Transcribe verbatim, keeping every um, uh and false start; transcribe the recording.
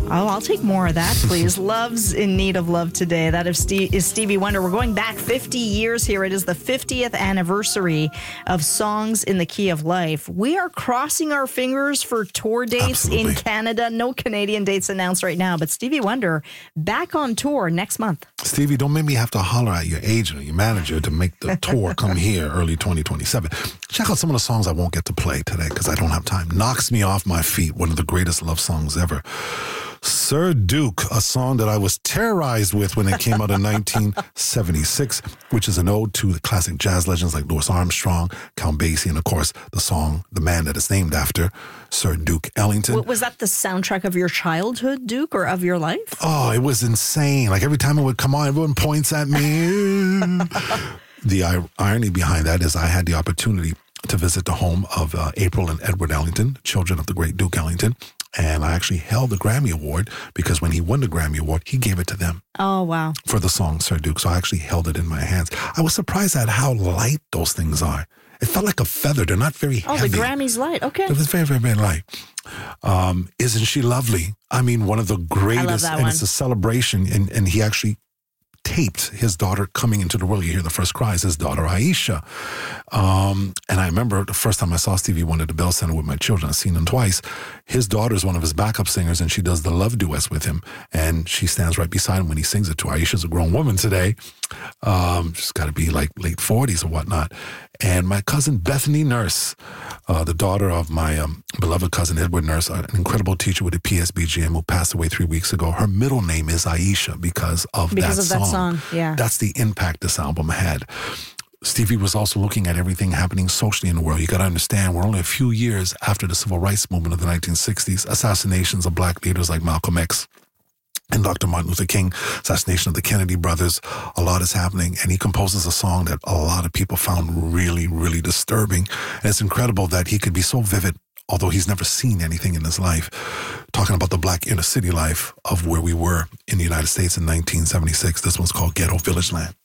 Oh, I'll take more of that, please. Love's in need of love today. That is, Steve, is Stevie Wonder. We're going back fifty years here. It is the fiftieth anniversary of Songs in the Key of Life. We are crossing our fingers for tour dates Absolutely. in Canada. No Canadian dates announced right now, but Stevie Wonder back on tour next month. Stevie, don't make me have to holler at your agent or your manager to make the tour come here early twenty twenty-seven. Check out some of the songs I won't get to play today because I don't have time. Knocks Me Off My Feet, one of the greatest love songs ever. Sir Duke, a song that I was terrorized with when it came out in nineteen seventy-six, which is an ode to the classic jazz legends like Louis Armstrong, Count Basie, and of course the song, the man that it's named after, Sir Duke Ellington. W- was that the soundtrack of your childhood, Duke, or of your life? Oh, it was insane. Like every time it would come on, everyone points at me. The ir- irony behind that is I had the opportunity to visit the home of uh, April and Edward Ellington, children of the great Duke Ellington. And I actually held the Grammy Award because when he won the Grammy Award, he gave it to them. Oh, wow. For the song Sir Duke. So I actually held it in my hands. I was surprised at how light those things are. It felt like a feather. They're not very oh, heavy. Oh, the Grammy's light. Okay. It was very, very, very light. Um, Isn't She Lovely? I mean, one of the greatest. I love that and one. It's a celebration. And, and he actually taped his daughter coming into the world. You hear the first cries, his daughter Aisha. Um, and I remember the first time I saw Stevie Wonder at the Bell Center with my children, I've seen him twice. His daughter is one of his backup singers, and she does the love duets with him. And she stands right beside him when he sings it to her. Aisha's a grown woman today. Um, she's got to be like late forties or whatnot. And my cousin Bethany Nurse, uh, the daughter of my um, beloved cousin Edward Nurse, an incredible teacher with the P S B G M who passed away three weeks ago. Her middle name is Aisha because of because that of song. that song. Yeah. That's the impact this album had. Stevie was also looking at everything happening socially in the world. You got to understand, we're only a few years after the civil rights movement of the nineteen sixties, assassinations of black leaders like Malcolm X and Doctor Martin Luther King, assassination of the Kennedy brothers. A lot is happening, and he composes a song that a lot of people found really, really disturbing. And it's incredible that he could be so vivid, although he's never seen anything in his life, talking about the black inner city life of where we were in the United States in nineteen seventy-six. This one's called Ghetto Village Land.